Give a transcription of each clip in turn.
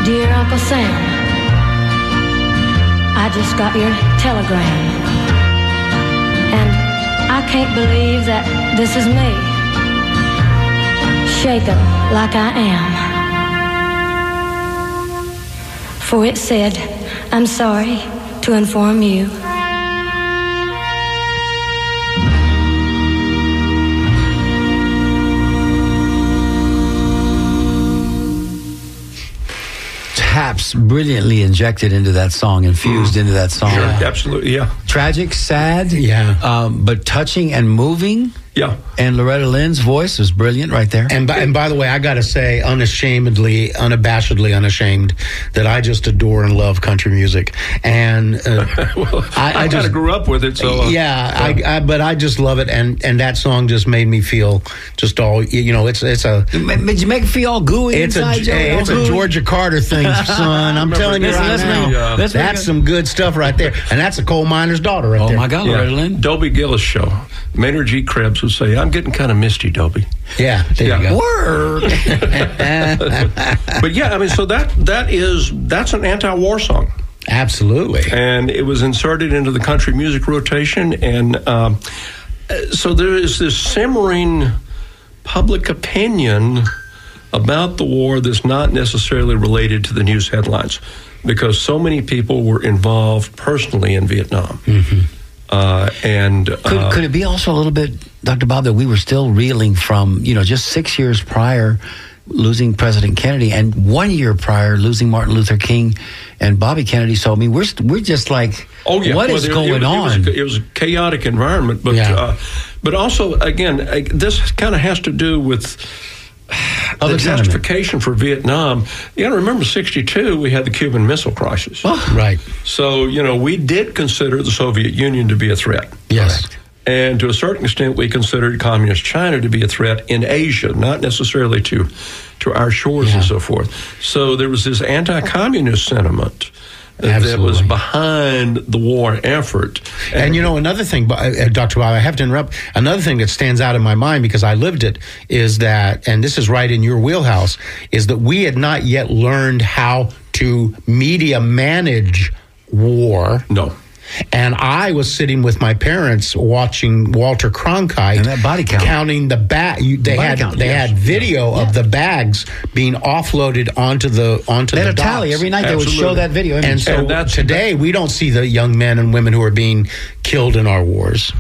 Dear Uncle Sam, I just got your telegram, and I can't believe that this is me, shaken like I am. For it said, I'm sorry to inform you. Taps brilliantly injected into that song, infused into that song. Sure, absolutely, yeah. Tragic, sad, yeah, but touching and moving. Yeah. And Loretta Lynn's voice was brilliant right there. And by the way, I got to say, unabashedly unashamed, that I just adore and love country music. And well, I kind of grew up with it, so but I just love it. And that song just made me feel just all, you know, it's a. Did you make it feel all gooey? It's a Georgia Carter thing, son. I'm telling you right now, that's some good stuff right there. And that's a coal miner's daughter right there. Oh my God, Loretta Lynn. Dobie Gillis show. Maynard G. Krebs would say, "I'm getting kind of misty, Dobie." Yeah, there you go. Word. But yeah, I mean, so that's an anti-war song. Absolutely. And it was inserted into the country music rotation, and so there is this simmering public opinion about the war that's not necessarily related to the news headlines, because so many people were involved personally in Vietnam. Mm-hmm. Could it be also a little bit, Dr. Bob, that we were still reeling from, just 6 years prior losing President Kennedy, and 1 year prior losing Martin Luther King and Bobby Kennedy? So I mean, we're just like, what is going on? It was a chaotic environment, but also again, this kind of has to do with the justification for Vietnam. You got to remember, 1962, we had the Cuban Missile Crisis. Oh, right. So, we did consider the Soviet Union to be a threat. Yes. Correct. And to a certain extent, we considered Communist China to be a threat in Asia, not necessarily to our shores and so forth. So there was this anti-communist sentiment that was behind the war effort. And another thing, Dr. Bob, I have to interrupt, another thing that stands out in my mind, because I lived it, is that, and this is right in your wheelhouse, is that we had not yet learned how to media manage war. No. And I was sitting with my parents watching Walter Cronkite and that body count, counting the bag. They had video of the bags being offloaded onto the they had a docks. tally every night. Absolutely. They would show that video. And so today we don't see the young men and women who are being killed in our wars.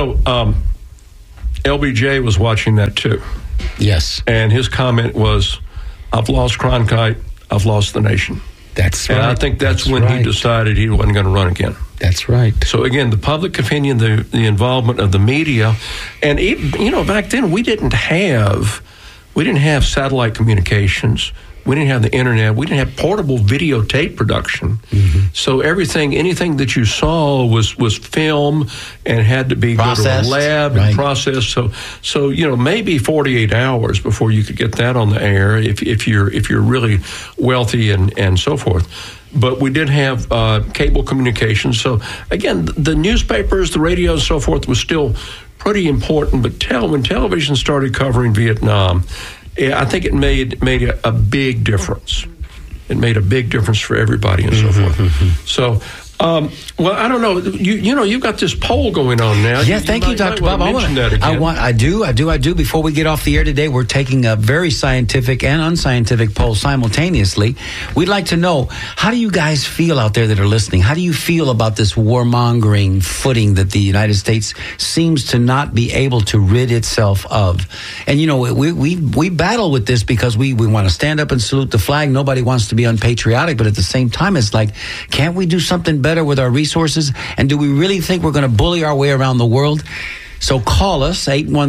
LBJ was watching that too. Yes. And his comment was, "I've lost Cronkite. I've lost the nation." That's right. And I think that's when he decided he wasn't going to run again. That's right. So again, the public opinion, the involvement of the media, and even, back then we didn't have satellite communications. We didn't have the internet. We didn't have portable videotape production. Mm-hmm. So anything that you saw was film and had to be processed, go to a lab and processed. So maybe 48 hours before you could get that on the air if you're really wealthy and so forth. But we did have cable communications. So again, the newspapers, the radio, and so forth was still pretty important. But when television started covering Vietnam, I think it made a big difference. It made a big difference for everybody and so forth. So, well, I don't know. You've got this poll going on now. Yeah, thank you, Dr. Bob. I do. Before we get off the air today, we're taking a very scientific and unscientific poll simultaneously. We'd like to know, how do you guys feel out there that are listening? How do you feel about this warmongering footing that the United States seems to not be able to rid itself of? And, we battle with this because we want to stand up and salute the flag. Nobody wants to be unpatriotic, but at the same time, it's like, can't we do something better with our resources? And do we really think we're going to bully our way around the world? So call us,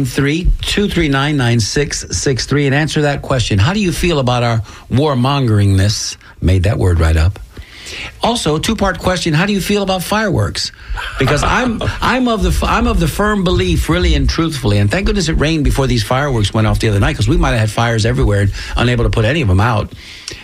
813-239-9663, and answer that question. How do you feel about our warmongeringness? Made that word right up. Also, two-part question: how do you feel about fireworks? Because I'm of the firm belief, really and truthfully, and thank goodness it rained before these fireworks went off the other night, because we might have had fires everywhere and unable to put any of them out.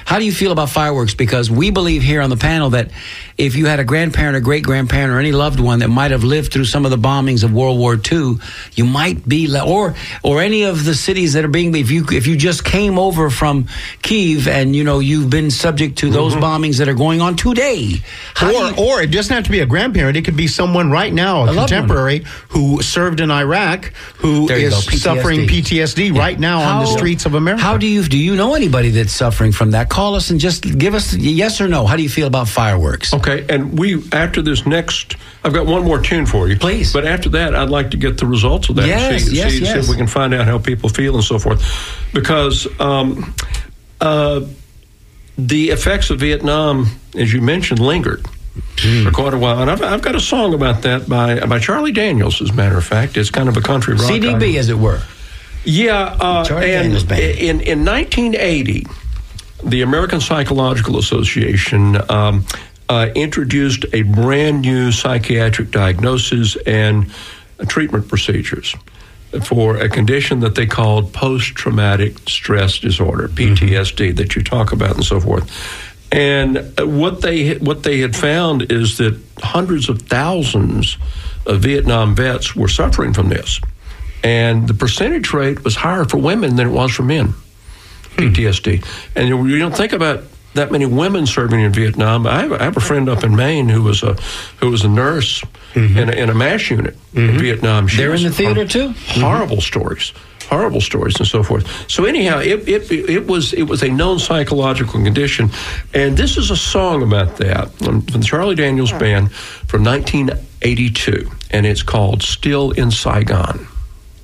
How do you feel about fireworks? Because we believe here on the panel that if you had a grandparent or great-grandparent or any loved one that might have lived through some of the bombings of World War II, you might be, or any of the cities that are being, if you just came over from Kyiv and, you've been subject to those bombings that are going on today. Or it doesn't have to be a grandparent. It could be someone right now, a contemporary who served in Iraq, who is suffering PTSD right now on the streets of America. How do you know anybody that's suffering from that? Call us and just give us yes or no. How do you feel about fireworks? Okay, and after this next, I've got one more tune for you. Please. But after that, I'd like to get the results of that. See if we can find out how people feel and so forth. Because the effects of Vietnam, as you mentioned, lingered for quite a while. And I've got a song about that by Charlie Daniels, as a matter of fact. It's kind of a country rock. CDB, as it were. Yeah, and in 1980, the American Psychological Association introduced a brand new psychiatric diagnosis and treatment procedures for a condition that they called post-traumatic stress disorder, PTSD, that you talk about and so forth. And what they had found is that hundreds of thousands of Vietnam vets were suffering from this. And the percentage rate was higher for women than it was for men, PTSD. And you don't think about that many women serving in Vietnam. I have a friend up in Maine who was a nurse in a MASH unit in Vietnam. They're in the theater too. Horrible stories and so forth. So anyhow, it was a known psychological condition, and this is a song about that from the Charlie Daniels Band from 1982, and it's called "Still in Saigon."